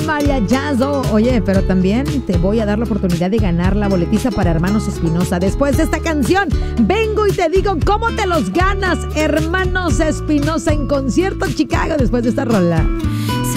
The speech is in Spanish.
mariachazo. Oye, pero también te voy a dar la oportunidad de ganar la boletiza para Hermanos Espinosa. Después de esta canción, vengo y te digo cómo te los ganas. Hermanos Espinosa en concierto en Chicago después de esta rola.